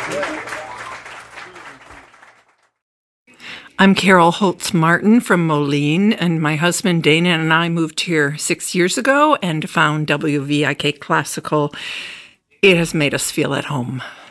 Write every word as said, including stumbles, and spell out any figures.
I'm Carol Holtz Martin from Moline, and my husband Dana and I moved here six years ago and found W V I K Classical. It has made us feel at home.